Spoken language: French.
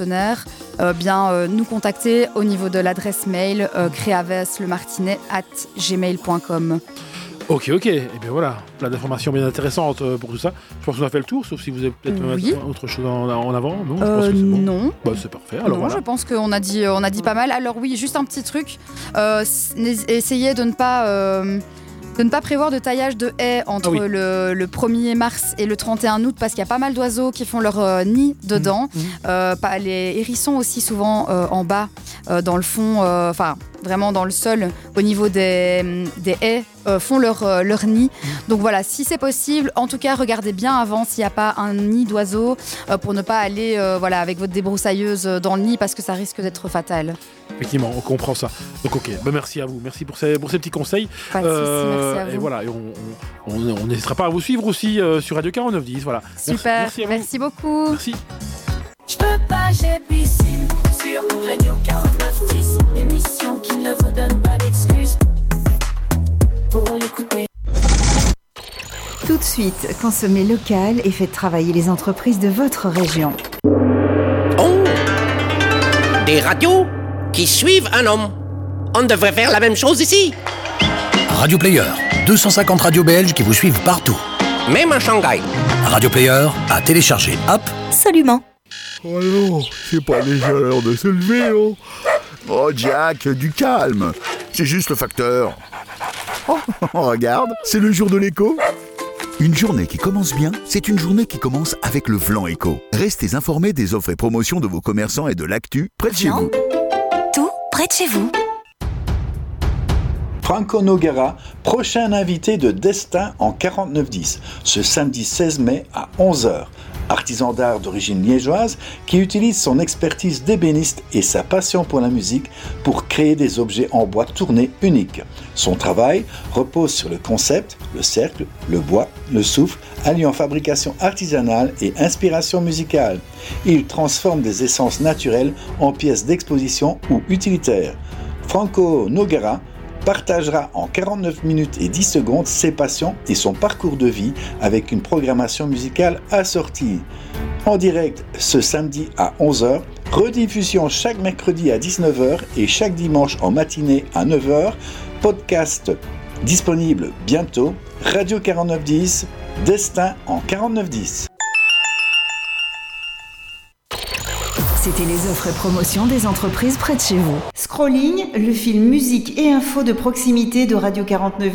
partenaires, nous contacter au niveau de l'adresse mail creaveslemartinet@gmail.com. Ok. Et bien voilà, plein d'informations bien intéressantes pour tout ça. Je pense qu'on a fait le tour, sauf si vous avez peut-être autre chose en avant. Non, je pense que c'est bon. Non. C'est parfait. Alors, non, je pense qu'on a dit pas mal. Alors oui, juste un petit truc. Essayez de ne pas prévoir de taillage de haies entre le 1er mars et le 31 août parce qu'il y a pas mal d'oiseaux qui font leur nid dedans. Les hérissons aussi souvent en bas, dans le fond, vraiment dans le sol, au niveau des haies, font leur nid. Donc voilà, si c'est possible, en tout cas, regardez bien avant s'il n'y a pas un nid d'oiseaux pour ne pas aller avec votre débroussailleuse dans le nid parce que ça risque d'être fatal. Effectivement, on comprend ça. Donc ok, merci à vous. Merci pour ces petits conseils. Pas de soucis, merci à vous. Et voilà, on n'hésitera pas à vous suivre aussi sur Radio 4910. Voilà. Super, merci beaucoup. Merci. Je peux pas, j'ai piscine sur Radio 4910, émission qui ne vous donne pas d'excuses pour l'écouter. Tout de suite, consommez local et faites travailler les entreprises de votre région. Oh, des radios qui suivent un homme. On devrait faire la même chose ici. Radio Player, 250 radios belges qui vous suivent partout. Même à Shanghai. Radio Player, à télécharger. Absolument. Oh non, c'est pas déjà l'heure de se lever, oh. Oh Jack, du calme. C'est juste le facteur. Oh, regarde, c'est le jour de l'écho. Une journée qui commence bien, c'est une journée qui commence avec le Vlan Éco. Restez informés des offres et promotions de vos commerçants et de l'actu près de chez vous. Tout près de chez vous. Franco Noguera, prochain invité de Destin en 4910, ce samedi 16 mai à 11h. Artisan d'art d'origine liégeoise qui utilise son expertise d'ébéniste et sa passion pour la musique pour créer des objets en bois tournés uniques. Son travail repose sur le concept, le cercle, le bois, le souffle, alliant fabrication artisanale et inspiration musicale. Il transforme des essences naturelles en pièces d'exposition ou utilitaires. Franco Noguera partagera en 49 minutes et 10 secondes ses passions et son parcours de vie avec une programmation musicale assortie. En direct ce samedi à 11h, rediffusion chaque mercredi à 19h et chaque dimanche en matinée à 9h, podcast disponible bientôt, Radio 4910, Destin en 4910. C'était les offres et promotions des entreprises près de chez vous. Scrolling, le fil musique et info de proximité de Radio 49.